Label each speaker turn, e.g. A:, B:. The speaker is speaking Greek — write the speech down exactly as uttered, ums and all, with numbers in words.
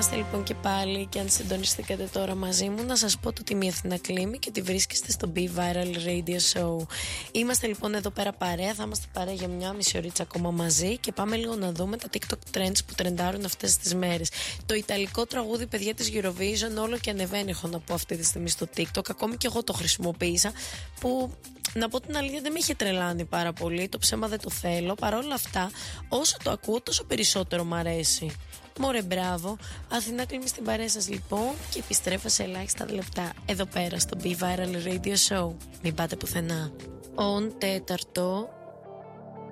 A: Είμαστε λοιπόν και πάλι, και αν συντονιστήκατε τώρα μαζί μου, να σας πω το τι η Αθηνά Κλίμη και ότι βρίσκεστε στο Be Viral Radio Show. Είμαστε λοιπόν εδώ πέρα παρέα, θα είμαστε παρέα για μια μισή ωρίτσα ακόμα μαζί και πάμε λίγο να δούμε τα TikTok trends που τρεντάρουν αυτές τις μέρες. Το ιταλικό τραγούδι, παιδιά, της Eurovision όλο και ανεβαίνει, έχω να πω αυτή τη στιγμή στο TikTok. Ακόμη και εγώ το χρησιμοποίησα, που να πω την αλήθεια δεν με είχε τρελάνει πάρα πολύ, το ψέμα δεν το θέλω. Παρ' όλα αυτά, όσο το ακούω τόσο περισσότερο μ' αρέσει. Μωρέ, μπράβο. Αθηνά Κλίμη στην παρέα σας λοιπόν και επιστρέφω σε ελάχιστα λεπτά εδώ πέρα στο Be Viral Radio Show. Μην πάτε πουθενά. On τέταρτο